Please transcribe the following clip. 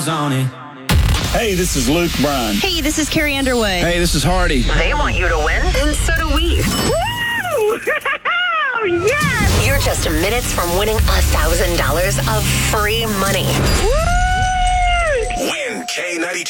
on it. Hey, this is Luke Bryan. Hey, this is Carrie Underwood. Hey, this is Hardy. They want you to win, and so do we. Woo! Yes! You're just minutes from winning $1,000 of free money. Woo! Win K92.